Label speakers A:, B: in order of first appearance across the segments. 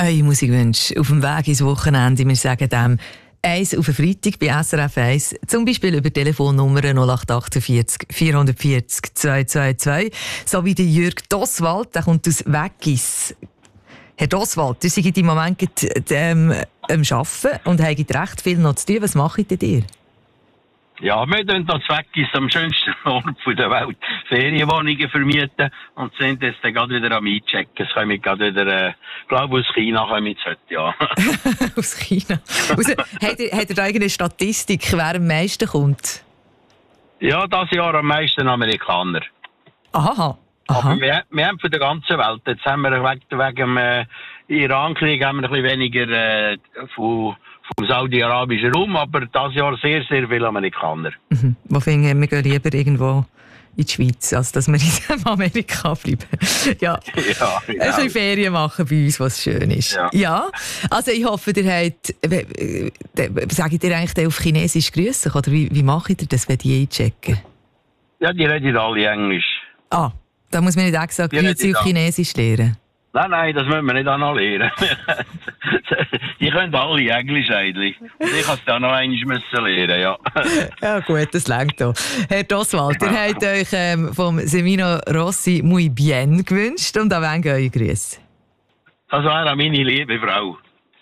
A: Eure Musikwünsche auf dem Weg ins Wochenende. Wir sagen dem eins auf den Freitag bei SRF 1, zum Beispiel über Telefonnummer 0848 440 222. So wie der Jürg Doswald, der kommt aus Weggis. Herr Doswald, ihr seid im Moment am Arbeiten und habt recht viel noch zu tun. Was macht ihr?
B: Ja, wir tun das Weggis am schönsten Ort der Welt Ferienwohnungen vermieten und sind jetzt dann gerade wieder am Einchecken. Es kommen gerade wieder, glaube aus China kommen jetzt heute, ja.
A: Aus China. Habt ihr da irgendeine Statistik, wer am meisten kommt?
B: Ja, dieses Jahr am meisten Amerikaner.
A: Aha.
B: Aber wir haben von der ganzen Welt. Jetzt haben wir wegen dem Iran-Krieg haben wir ein bisschen weniger vom saudi-arabischen Raum, aber dieses Jahr sehr, sehr viele Amerikaner.
A: Mhm. Wo finden wir gehen lieber irgendwo in die Schweiz, als dass wir in Amerika bleiben. Ja.
B: Ja, genau.
A: Ein bisschen Ferien machen bei uns, was schön ist. Ja. Also ich hoffe, ihr habt, sagt ihr eigentlich auf Chinesisch grüßen? Oder wie macht ihr das, wenn die einchecken?
B: Ja, die reden alle Englisch.
A: Ah, da muss man nicht extra Grüezi auf Chinesisch lernen.
B: Nein, das müssen wir nicht auch noch lernen. Die können alle Englisch eigentlich. Und ich muss da noch einmal lernen, ja.
A: Ja gut, das reicht doch. Herr Doswald, ihr habt euch vom Semino Rossi «Muy bien» gewünscht und an wen gehen eure Grüße?
B: Das wäre meine liebe Frau.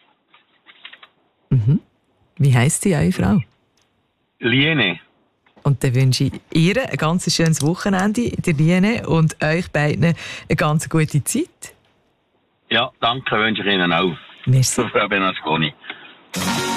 A: Mhm. Wie heisst die, eure Frau?
B: Liene.
A: Und dann wünsche ich ihr ein ganz schönes Wochenende, der Liene, und euch beiden eine ganz gute Zeit.
B: Ja, danke, wünsche ich Ihnen auch.
A: Merci.
B: Frau Benasconi.